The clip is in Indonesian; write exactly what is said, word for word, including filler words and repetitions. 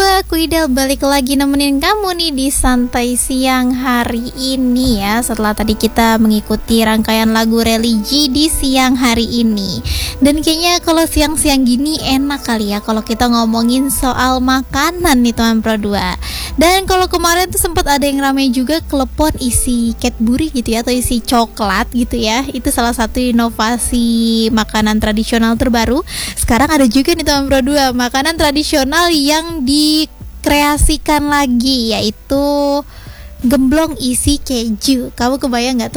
dua, aku Ida balik lagi nemenin kamu nih di Santai Siang hari ini ya. Setelah tadi kita mengikuti rangkaian lagu religi di siang hari ini. Dan kayaknya kalau siang-siang gini enak kali ya kalau kita ngomongin soal makanan nih teman Pro dua. Dan kalau kemarin tuh sempat ada yang ramai juga klepon isi Cadbury gitu ya, atau isi coklat gitu ya. Itu salah satu inovasi makanan tradisional terbaru. Sekarang ada juga nih teman Pro dua, makanan tradisional yang dikreasikan lagi, yaitu gemblong isi keju. Kamu kebayang gak tuh